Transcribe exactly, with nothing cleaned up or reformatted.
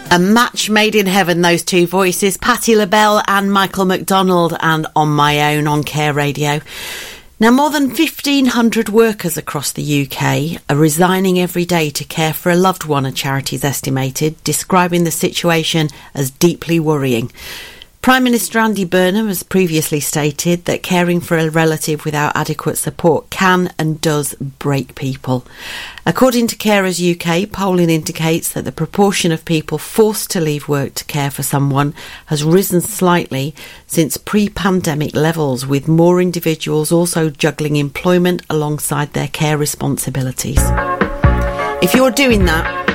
A match made in heaven, those two voices, Patti LaBelle and Michael McDonald, and On My Own on Care Radio. Now, more than fifteen hundred workers across the U K are resigning every day to care for a loved one, a charity's estimated, describing the situation as deeply worrying. Prime Minister Andy Burnham has previously stated that caring for a relative without adequate support can and does break people. According to Carers U K, polling indicates that the proportion of people forced to leave work to care for someone has risen slightly since pre-pandemic levels, with more individuals also juggling employment alongside their care responsibilities. If you're doing that,